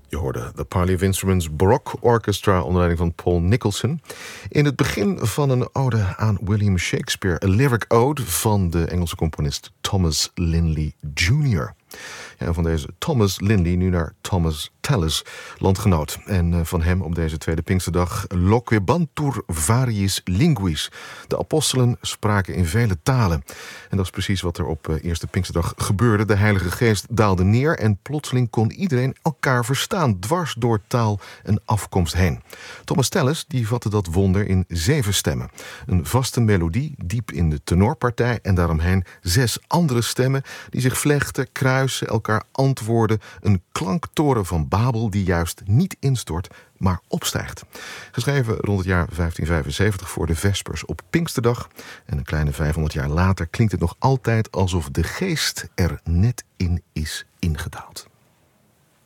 Je hoorde The Parley of Instruments Baroque Orchestra onder leiding van Paul Nicholson. In het begin van een ode aan William Shakespeare, een lyric ode van de Engelse componist Thomas Linley Jr. Ja, van deze Thomas Linley nu naar Thomas Tallis, landgenoot. En van hem op deze tweede Pinksterdag: Loquebantur variis linguis. De apostelen spraken in vele talen. En dat is precies wat er op eerste Pinksterdag gebeurde. De Heilige Geest daalde neer en plotseling kon iedereen elkaar verstaan, dwars door taal en afkomst heen. Thomas Tallis die vatte dat wonder in 7 stemmen. Een vaste melodie diep in de tenorpartij en daaromheen 6 andere stemmen die zich vlechten, kruisen, elkaar antwoorden. Een klanktoren van Babel die juist niet instort, maar opstijgt. Geschreven rond het jaar 1575 voor de Vespers op Pinksterdag. En een kleine 500 jaar later klinkt het nog altijd alsof de geest er net in is ingedaald.